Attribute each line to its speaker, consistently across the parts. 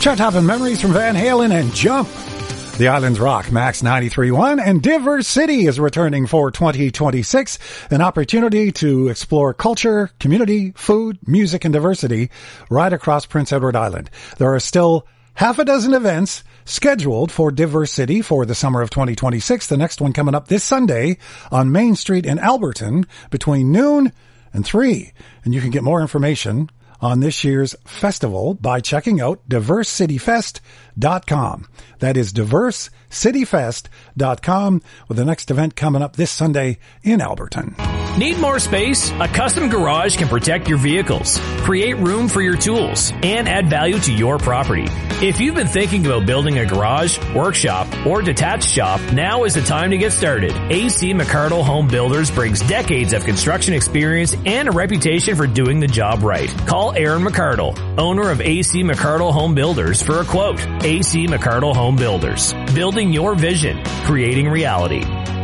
Speaker 1: Chart-topping memories from Van Halen and Jump. The Islands Rock, Max 93.1, and Diverse City is returning for 2026, an opportunity to explore culture, community, food, music, and diversity right across Prince Edward Island. There are still half a dozen events scheduled for Diverse City for the summer of 2026. The next one coming up this Sunday on Main Street in Alberton between noon and 3. And you can get more information on this year's festival by checking out diversecityfest.com. That is diversecityfest.com, with the next event coming up this Sunday in Alberton.
Speaker 2: Need more space? A custom garage can protect your vehicles, create room for your tools, and add value to your property. If you've been thinking about building a garage, workshop, or detached shop, now is the time to get started. AC McCardle Home Builders brings decades of construction experience and a reputation for doing the job right. Call Aaron McCardle, owner of AC McCardle Home Builders, for a quote. AC McCardle Home Builders. Building your vision. Creating reality.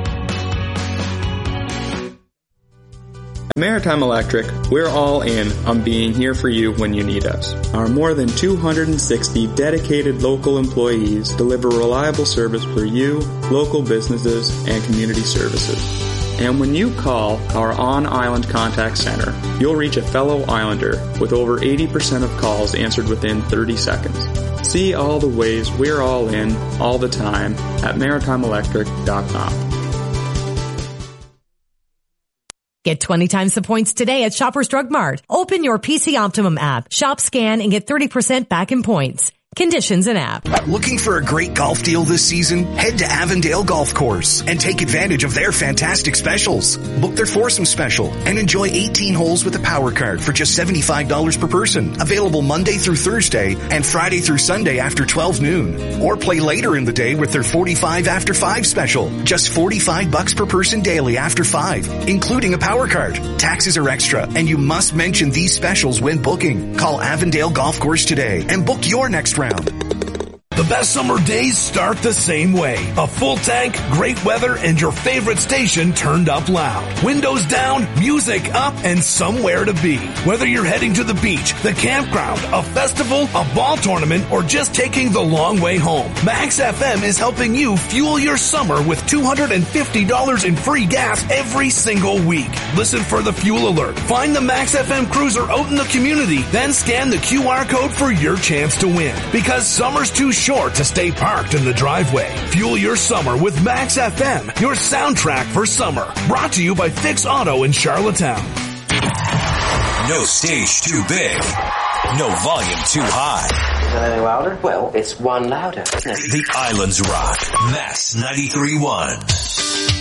Speaker 3: At Maritime Electric, we're all in on being here for you when you need us. Our more than 260 dedicated local employees deliver reliable service for you, local businesses, and community services. And when you call our on-island contact center, you'll reach a fellow islander with over 80% of calls answered within 30 seconds. See all the ways we're all in, all the time, at maritimeelectric.com.
Speaker 4: Get 20 times the points today at Shoppers Drug Mart. Open your PC Optimum app, shop, scan, and get 30% back in points. Conditions and app.
Speaker 5: Looking for a great golf deal this season? Head to Avondale Golf Course and take advantage of their fantastic specials. Book their foursome special and enjoy 18 holes with a power card for just $75 per person. Available Monday through Thursday and Friday through Sunday after 12 noon. Or play later in the day with their 45 after 5 special. Just $45 per person daily after 5, including a power card. Taxes are extra, and you must mention these specials when booking. Call Avondale Golf Course today and book your next round.
Speaker 6: The best summer days start the same way. A full tank, great weather, and your favorite station turned up loud. Windows down, music up, and somewhere to be. Whether you're heading to the beach, the campground, a festival, a ball tournament, or just taking the long way home, Max FM is helping you fuel your summer with $250 in free gas every single week. Listen for the fuel alert. Find the Max FM cruiser out in the community, then scan the QR code for your chance to win. Because summer's too short to stay parked in the driveway. Fuel your summer with Max FM, your soundtrack for summer. Brought to you by Fix Auto in Charlottetown.
Speaker 7: No stage too big. No volume too high.
Speaker 8: Is that any louder? Well, it's one louder.
Speaker 7: The Islands Rock. Max 93.1.